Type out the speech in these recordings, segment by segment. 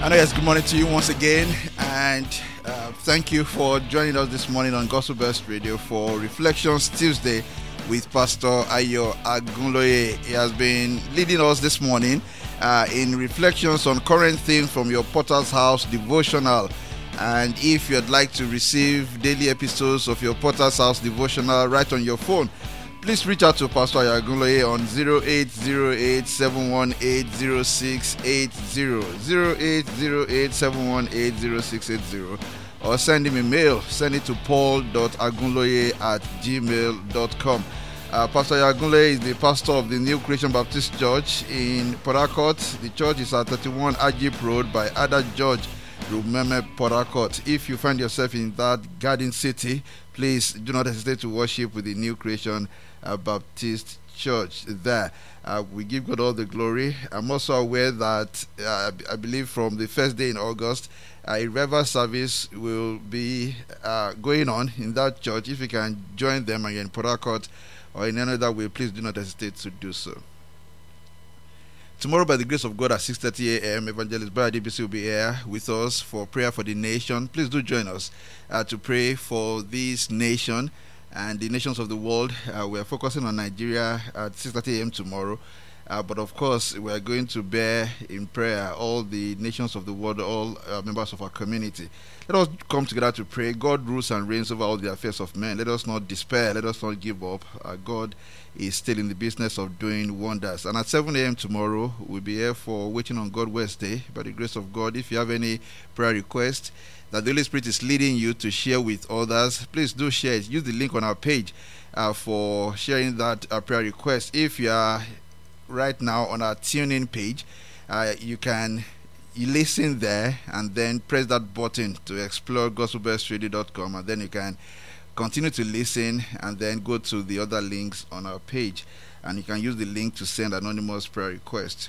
And yes, good morning to you once again, and thank you for joining us this morning on Gospel Best Radio for Reflections Tuesday with Pastor Ayo Agunloye. He has been leading us this morning in reflections on current themes from your Potter's House devotional. And if you'd like to receive daily episodes of your Potter's House devotional right on your phone, please reach out to Pastor Ayo Agunloye on 0808-718-0680, 0808-718-0680, or send him a mail. Send it to paul.agunloye@gmail.com. Pastor Ayo Agunloye is the pastor of the New Creation Baptist Church in Port Harcourt. The church is at 31 Ajip Road by Ada George, Rumeme, Port Harcourt. If you find yourself in that garden city, please do not hesitate to worship with the New Creation Baptist Church there. We give God all the glory. I'm also aware that I believe from the first day in August, a revival service will be going on in that church. If you can join them again in Port Harcourt or in any other way, please do not hesitate to do so. Tomorrow, by the grace of God, at 6:30 a.m., Evangelist Brad DBC will be here with us for prayer for the nation. Please do join us to pray for this nation and the nations of the world. We are focusing on Nigeria at 6:30 a.m. tomorrow. But of course, we are going to bear in prayer all the nations of the world, all members of our community. Let us come together to pray. God rules and reigns over all the affairs of men. Let us not despair. Let us not give up. God is still in the business of doing wonders. And at 7 a.m. tomorrow, we'll be here for Waiting on God Wednesday. By the grace of God, if you have any prayer request that the Holy Spirit is leading you to share with others, please do share it. Use the link on our page for sharing that prayer request. If you are right now on our TuneIn page, you can listen there and then press that button to explore gospelbestradio.com, and then you can continue to listen and then go to the other links on our page, and you can use the link to send anonymous prayer requests.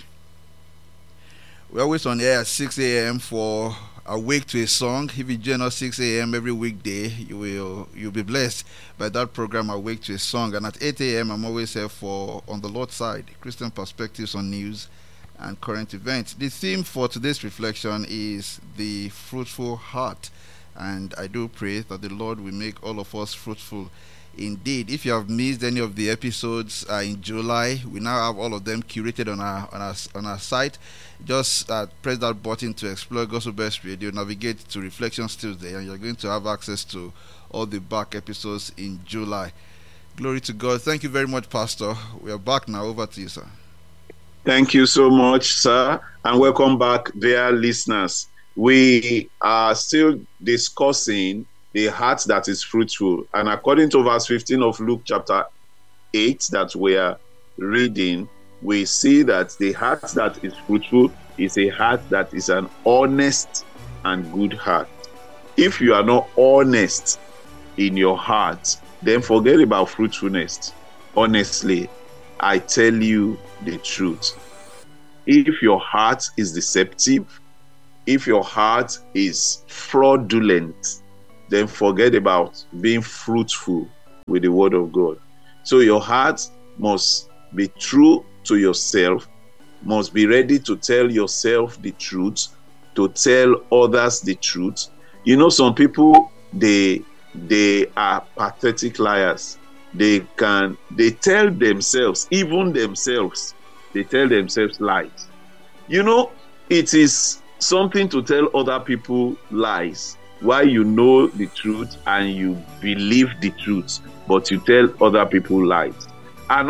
We're always on air at 6 a.m. for Awake to a Song. If you join us 6 a.m. every weekday, you'll be blessed by that program, Awake to a Song. And at 8 a.m. I'm always here for On the Lord's Side, Christian perspectives on news and current events. The theme for today's reflection is the fruitful heart, and I do pray that the Lord will make all of us fruitful indeed. If you have missed any of the episodes in July, we now have all of them curated on our site. Just press that button to explore Gospel Best Radio, navigate to Reflections Tuesday, and you're going to have access to all the back episodes in July. Glory to God. Thank you very much, Pastor. We are back now. Over to you, sir. Thank you so much, sir, and welcome back, dear listeners. We are still discussing the heart that is fruitful. And according to verse 15 of Luke chapter 8 that we are reading, we see that the heart that is fruitful is a heart that is an honest and good heart. If you are not honest in your heart, then forget about fruitfulness. Honestly, I tell you the truth. If your heart is deceptive, if your heart is fraudulent, then forget about being fruitful with the word of God. So your heart must be true to yourself, must be ready to tell yourself the truth, to tell others the truth. You know, some people, they are pathetic liars. They tell themselves, even themselves, they tell themselves lies. You know, it is something to tell other people lies while you know the truth and you believe the truth, but you tell other people lies. A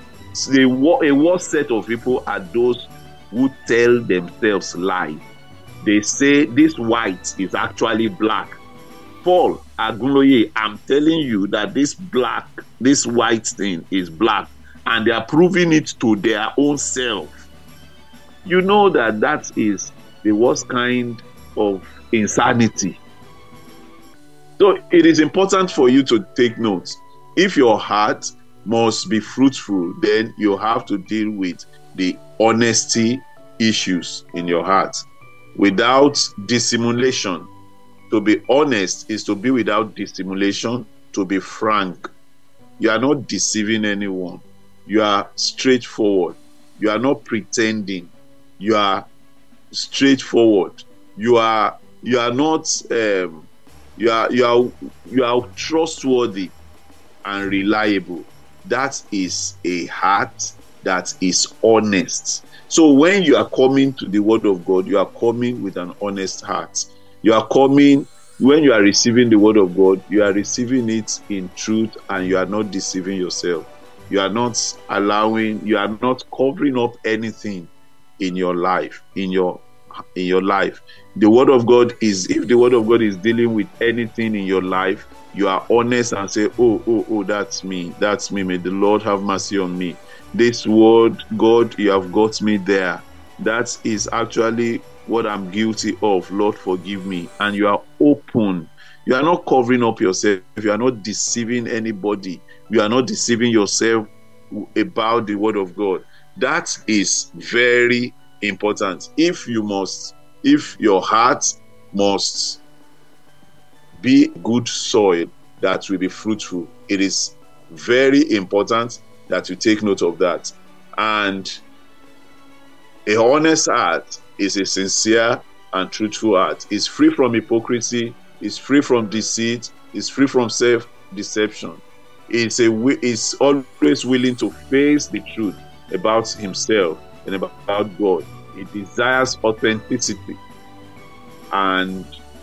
worse set of people are those who tell themselves lies. They say this white is actually black. Paul Agunloye, I'm telling you that this white thing is black, and they are proving it to their own self. You know that is the worst kind of insanity. So it is important for you to take notes. If your heart must be fruitful, then you have to deal with the honesty issues in your heart without dissimulation. To be honest is to be without dissimulation, to be frank. You are not deceiving anyone. You are straightforward. You are not pretending. You are straightforward. You are not you are trustworthy and reliable. That is a heart that is honest. So when you are coming to the word of God, you are coming with an honest heart. You are coming, when you are receiving the word of God, you are receiving it in truth, and you are not deceiving yourself. You are not covering up anything in your life, in your life. The word of God is, if the word of God is dealing with anything in your life, you are honest and say, oh, that's me. May the Lord have mercy on me. This word, God, you have got me there. That is actually what I'm guilty of. Lord, forgive me. And you are open. You are not covering up yourself. You are not deceiving anybody. You are not deceiving yourself about the word of God. That is very important. If your heart must be good soil that will be fruitful, it is very important that you take note of that. And a honest heart is a sincere and truthful heart. It's free from hypocrisy, it's free from deceit, it's free from self-deception. It's always willing to face the truth about himself and about God. It desires authenticity, and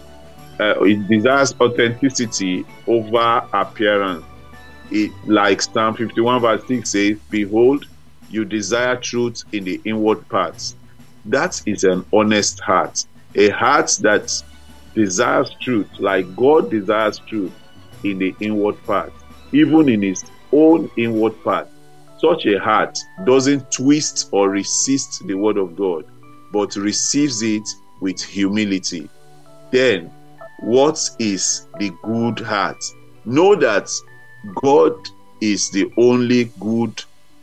it desires authenticity over appearance. It, like Psalm 51 verse 6 says, behold, you desire truth in the inward parts. That is an honest heart, a heart that desires truth, like God desires truth in the inward part, even in his own inward part. Such a heart doesn't twist or resist the word of God, but receives it with humility. Then, what is the good heart? Know that God is the only good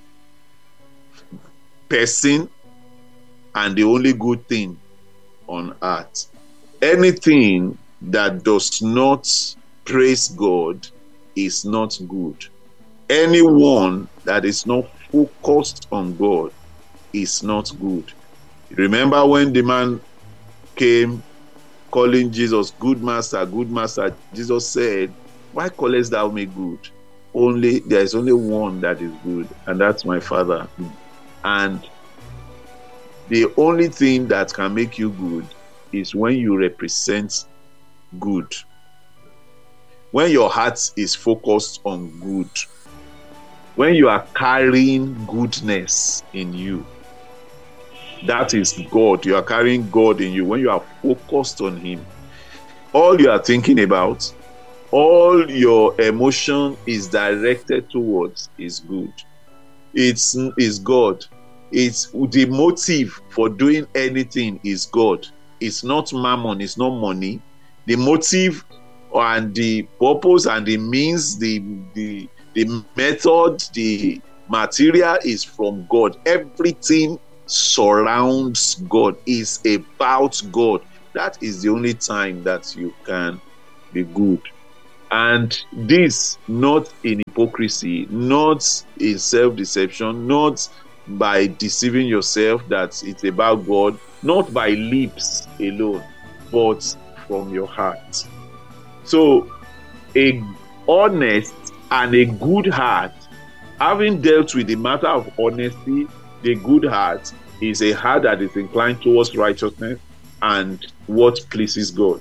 person and the only good thing on earth. Anything that does not praise God is not good. Anyone that is not focused on God is not good. Remember when the man came calling Jesus, good master, Jesus said, why callest thou me good? There is only one that is good, and that's my Father. And the only thing that can make you good is when you represent good. When your heart is focused on good. When you are carrying goodness in you. That is God. You are carrying God in you. When you are focused on him, all you are thinking about, all your emotion is directed towards is good. It's God. It's the motive for doing anything is God. It's not mammon, it's not money. The motive and the purpose and the means, the method, the material is from God. Everything surrounds God, is about God. That is the only time that you can be good. And this not in hypocrisy, not in self-deception, not by deceiving yourself that it's about God, not by lips alone, but from your heart. So a honest and a good heart, having dealt with the matter of honesty, the good heart is a heart that is inclined towards righteousness and what pleases God.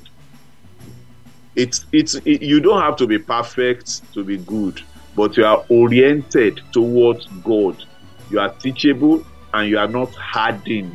You don't have to be perfect to be good, but you are oriented towards God. You are teachable and you are not hardened.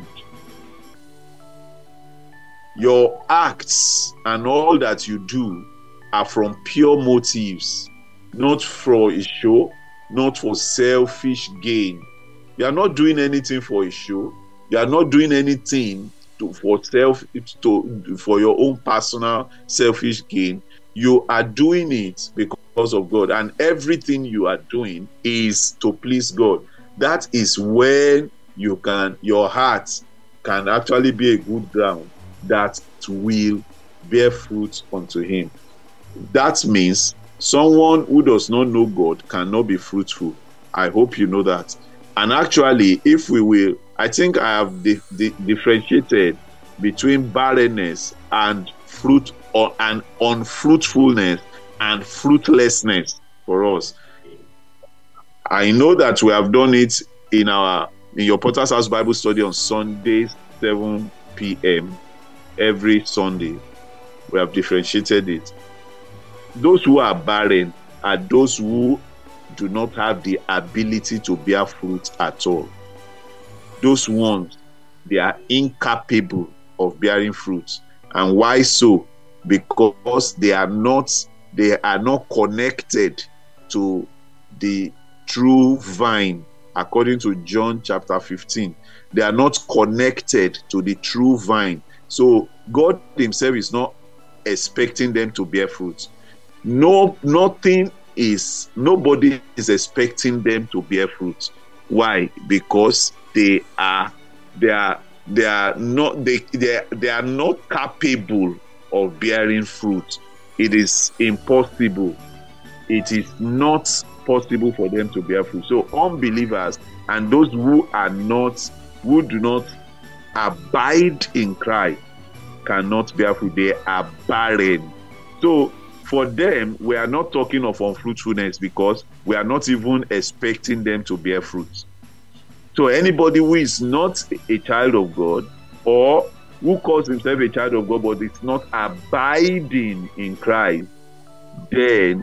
Your acts and all that you do are from pure motives, not for a show, not for selfish gain. You are not doing anything for a show. You are not doing anything for your own personal selfish gain. You are doing it because of God, and everything you are doing is to please God. That is when your heart can actually be a good ground that will bear fruit unto him. That means someone who does not know God cannot be fruitful. I hope you know that. And actually, if we will, I think I have differentiated between barrenness and fruit, or and unfruitfulness and fruitlessness for us. I know that we have done it in your Potter's House Bible study on Sundays, 7 p.m. every Sunday. We have differentiated it. Those who are barren are those who do not have the ability to bear fruit at all. Those ones, they are incapable of bearing fruit. And why so? Because they are not connected to the true vine, according to John chapter 15. They are not connected to the true vine. So God himself is not expecting them to bear fruit. Nobody is expecting them to bear fruit. Why? Because they are not capable of bearing fruit. It is impossible. It is not possible for them to bear fruit. So unbelievers and those who do not abide in Christ cannot bear fruit. They are barren. So for them, we are not talking of unfruitfulness because we are not even expecting them to bear fruit. So anybody who is not a child of God, or who calls himself a child of God but is not abiding in Christ, then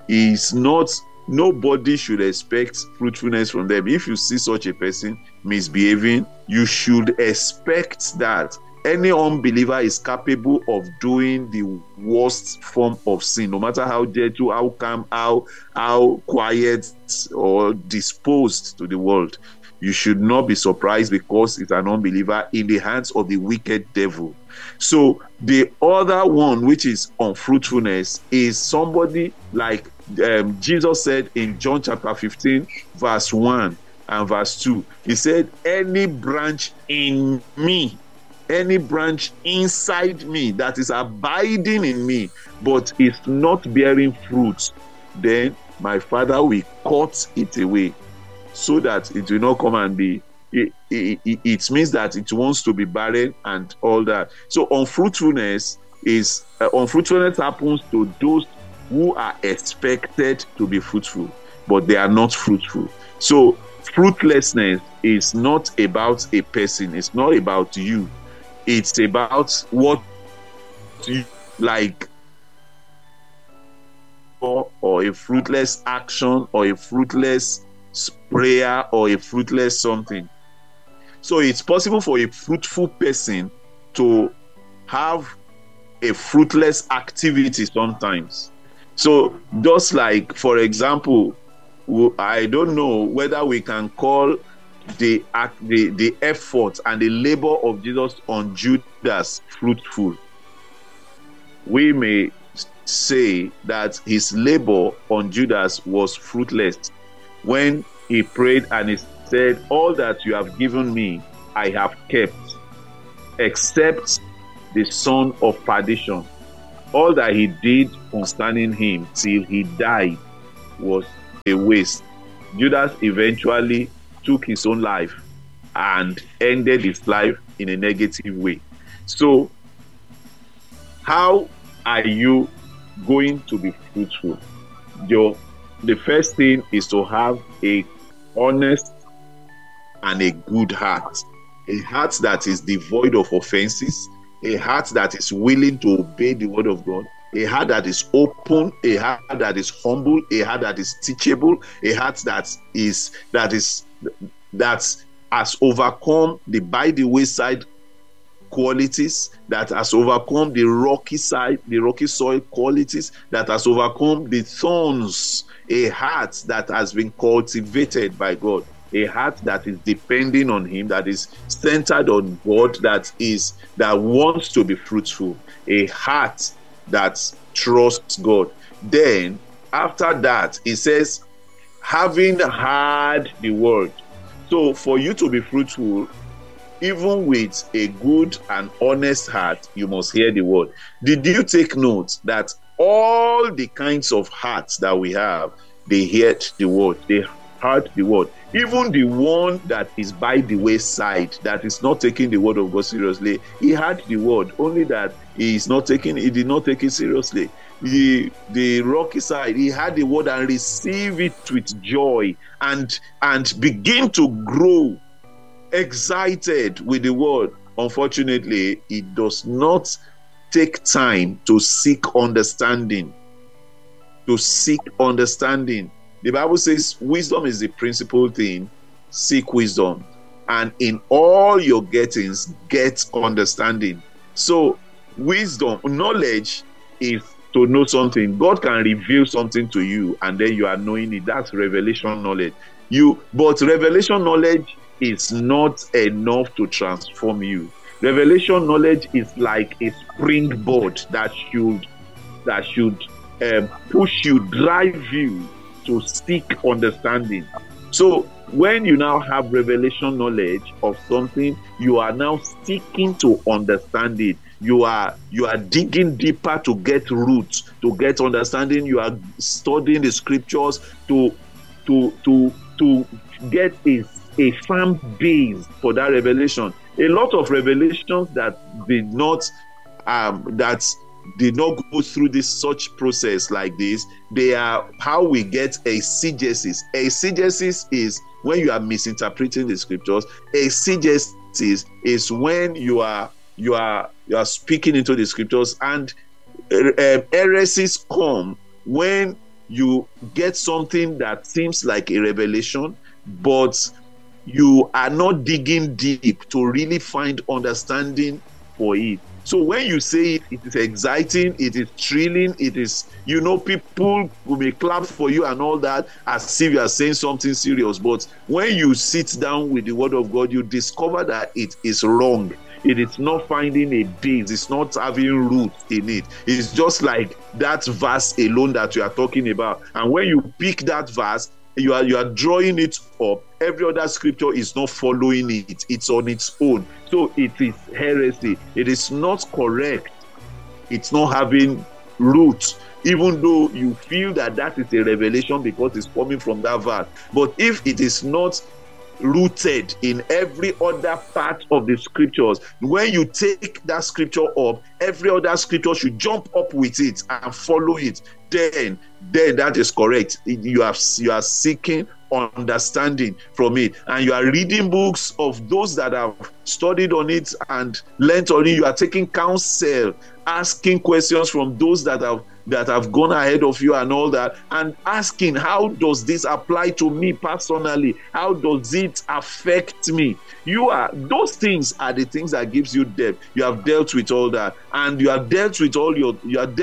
nobody should expect fruitfulness from them. If you see such a person misbehaving, you should expect that. Any unbeliever is capable of doing the worst form of sin, no matter how gentle, how calm, how quiet or disposed to the world. You should not be surprised because it's an unbeliever in the hands of the wicked devil. So the other one, which is unfruitfulness, is somebody like Jesus said in John chapter 15, verse 1 and verse 2. He said, any branch in me, any branch inside me that is abiding in me but is not bearing fruit, then my Father will cut it away, so that it will not come and be. It means that it wants to be barren and all that. So unfruitfulness happens to those who are expected to be fruitful, but they are not fruitful. So fruitlessness is not about a person. It's not about you. It's about what you like, or a fruitless action, or a fruitless prayer, or a fruitless something. So it's possible for a fruitful person to have a fruitless activity sometimes. So just like, for example, I don't know whether we can call the effort and the labor of Jesus on Judas fruitful. We may say that his labor on Judas was fruitless when he prayed and he said, all that you have given me I have kept, except the son of perdition. All that he did concerning him till he died was a waste. Judas eventually took his own life and ended his life in a negative way. So how are you going to be fruitful? The first thing is to have a honest and a good heart. A heart that is devoid of offenses, a heart that is willing to obey the word of God, a heart that is open, a heart that is humble, a heart that is teachable, a heart that has overcome the by the wayside qualities, that has overcome the rocky soil qualities, that has overcome the thorns, a heart that has been cultivated by God, a heart that is depending on him, that is centered on God, that wants to be fruitful, a heart that trusts God. Then after that, it says, having heard the word. So for you to be fruitful, even with a good and honest heart, you must hear the word. Did you take note that all the kinds of hearts that we have, they heard the word, they heard the word. Even the one that is by the wayside, that is not taking the word of God seriously, he heard the word, only that he did not take it seriously. The rocky side, he had the word and received it with joy and begin to grow excited with the word. Unfortunately, it does not take time to seek understanding. The Bible says wisdom is the principal thing. Seek wisdom, and in all your gettings, get understanding. So wisdom, knowledge is to know something. God can reveal something to you, and then you are knowing it. That's revelation knowledge. But revelation knowledge is not enough to transform you. Revelation knowledge is like a springboard that should push you, drive you to seek understanding. So when you now have revelation knowledge of something, you are now seeking to understand it. You are digging deeper to get roots, to get understanding. You are studying the scriptures to get a firm base for that revelation. A lot of revelations that did not go through this such process like this, they are how we get exegesis. Exegesis is when you are misinterpreting the scriptures. Exegesis is when you are speaking into the scriptures, and heresies come when you get something that seems like a revelation, but you are not digging deep to really find understanding for it. So when you say it is exciting, it is thrilling, it is, people will be clap for you and all that, as if you are saying something serious. But when you sit down with the word of God, you discover that it is wrong. It is not finding a base. It's not having roots in it. It's just like that verse alone that you are talking about. And when you pick that verse, you are drawing it up. Every other scripture is not following it. It's on its own. So it is heresy. It is not correct. It's not having roots, even though you feel that is a revelation because it's coming from that verse. But if it is not rooted in every other part of the scriptures, when you take that scripture up, every other scripture should jump up with it and follow it. Then that is correct. You are seeking understanding from it, and you are reading books of those that have studied on it and learned on it. You are taking counsel, asking questions from those that have gone ahead of you and all that, and asking, how does this apply to me personally? How does it affect me? Those things are the things that gives you depth. You have dealt with all that, and you have dealt with all your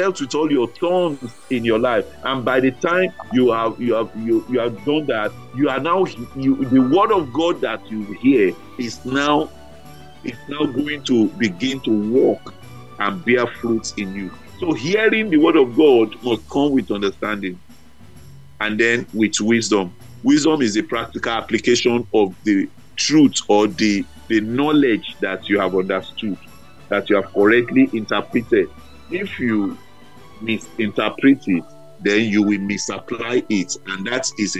thorns in your life. And by the time you have done that, you are now the word of God that you hear is now going to begin to walk and bear fruits in you. So hearing the word of God must come with understanding, and then with wisdom. Wisdom is the practical application of the truth or the knowledge that you have understood, that you have correctly interpreted. If you misinterpret it, then you will misapply it, and that is